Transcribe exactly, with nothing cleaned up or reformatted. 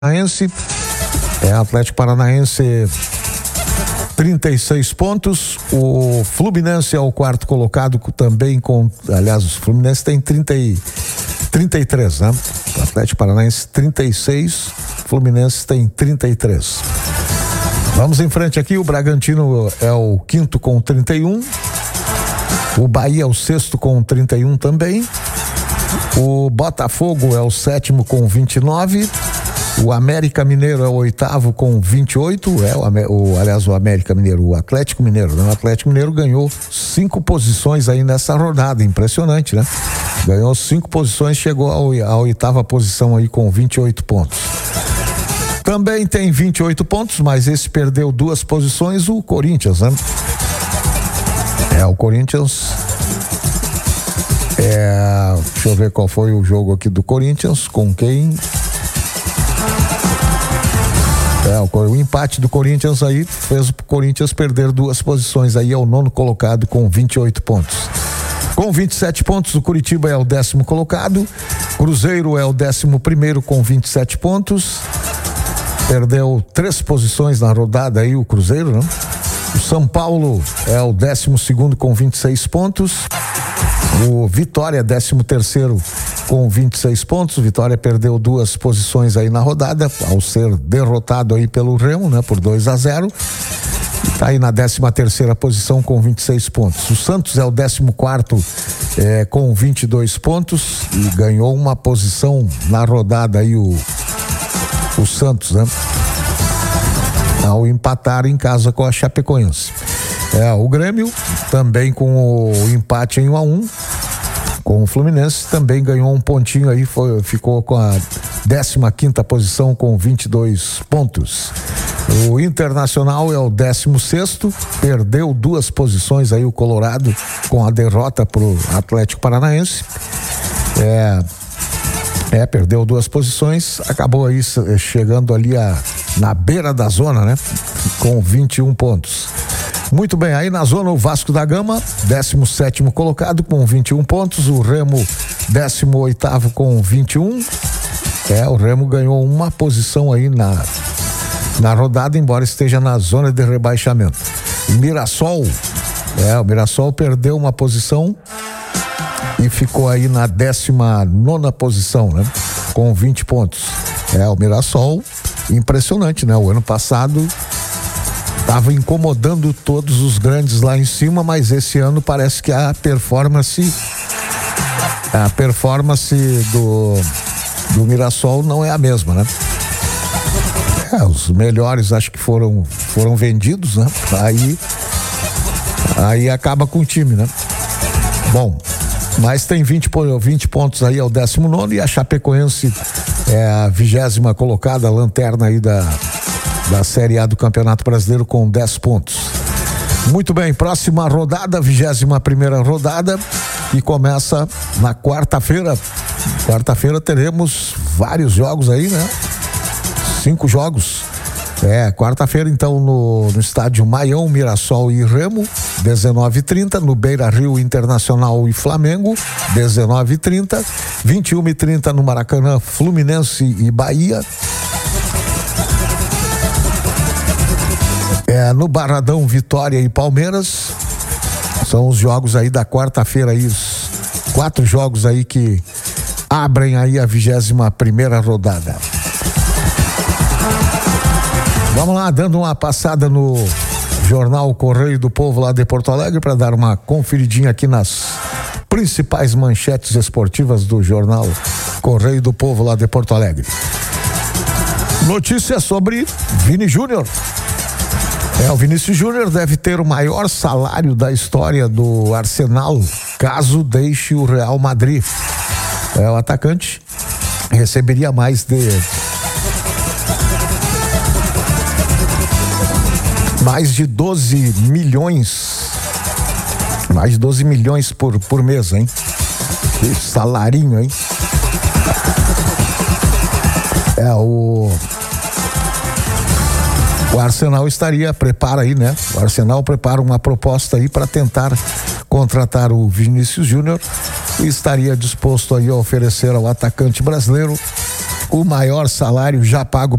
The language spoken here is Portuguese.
Paranaense, é Atlético Paranaense trinta e seis pontos, o Fluminense é o quarto colocado também com, aliás, o Fluminense tem trinta e, trinta e três, né? O Atlético Paranaense trinta e seis, Fluminense tem trinta e três. Vamos em frente aqui, o Bragantino é o quinto com trinta e um, o Bahia é o sexto com trinta e um também, o Botafogo é o sétimo com vinte e nove, o América Mineiro é o oitavo com vinte e oito, é o, o, aliás, o América Mineiro, o Atlético Mineiro, né? O Atlético Mineiro ganhou cinco posições aí nessa rodada, impressionante, né? Ganhou cinco posições, chegou à oitava posição aí com vinte e oito pontos. Também tem vinte e oito pontos, mas esse perdeu duas posições, o Corinthians, né? É, o Corinthians, é, deixa eu ver qual foi o jogo aqui do Corinthians, com quem... É, o, o empate do Corinthians aí fez o Corinthians perder duas posições, aí é o nono colocado com vinte e oito pontos. Com vinte e sete pontos, o Curitiba é o décimo colocado, Cruzeiro é o décimo primeiro com vinte e sete pontos, perdeu três posições na rodada aí o Cruzeiro, né? O São Paulo é o décimo segundo com vinte e seis pontos, o Vitória décimo terceiro com vinte e seis pontos, o Vitória perdeu duas posições aí na rodada, ao ser derrotado aí pelo Remo, né, por dois a zero, tá aí na décima terceira posição com vinte e seis pontos. O Santos é o décimo quarto é, com vinte e dois pontos e ganhou uma posição na rodada aí o, o Santos, né, ao empatar em casa com a Chapecoense. É, o Grêmio também com o empate em um a um com o Fluminense, também ganhou um pontinho aí, foi, ficou com a décima quinta posição com vinte e dois pontos. O Internacional é o décimo sexto, perdeu duas posições aí o Colorado com a derrota pro Atlético Paranaense. É, é perdeu duas posições, acabou aí chegando ali a, na beira da zona, né? Com vinte e um pontos. Muito bem, aí na zona o Vasco da Gama, décimo sétimo colocado com vinte e um pontos, o Remo décimo oitavo com vinte e um. É, o Remo ganhou uma posição aí na, na rodada, embora esteja na zona de rebaixamento. O Mirassol, é, o Mirassol perdeu uma posição e ficou aí na décima nona posição, né? Com vinte pontos. É, o Mirassol, impressionante, né? O ano passado estava incomodando todos os grandes lá em cima, mas esse ano parece que a performance a performance do do Mirassol não é a mesma, né? É, os melhores acho que foram foram vendidos, né? Aí aí acaba com o time, né? Bom, mas tem vinte, vinte pontos aí ao décimo nono e a Chapecoense é a vigésima colocada, a lanterna aí da da Série A do Campeonato Brasileiro com dez pontos. Muito bem, próxima rodada, vigésima primeira rodada, e começa na quarta-feira. Quarta-feira teremos vários jogos aí, né? Cinco jogos. É, quarta-feira então no, no estádio Maião, Mirassol e Remo, dezenove e trinta, no Beira Rio, Internacional e Flamengo, dezenove e trinta, vinte e uma e trinta no Maracanã, Fluminense e Bahia. É, no Barradão, Vitória e Palmeiras. São os jogos aí da quarta-feira aí, os quatro jogos aí que abrem aí a vigésima primeira rodada. Vamos lá, dando uma passada no jornal Correio do Povo lá de Porto Alegre para dar uma conferidinha aqui nas principais manchetes esportivas do jornal Correio do Povo lá de Porto Alegre. Notícia sobre Vini Júnior. É, o Vinícius Júnior deve ter o maior salário da história do Arsenal, caso deixe o Real Madrid. É, o atacante receberia mais de mais de doze milhões, mais de doze milhões por, por mês, hein? Que salarinho, hein? É, o O Arsenal estaria, prepara aí, né? O Arsenal prepara uma proposta aí para tentar contratar o Vinícius Júnior e estaria disposto aí a oferecer ao atacante brasileiro o maior salário já pago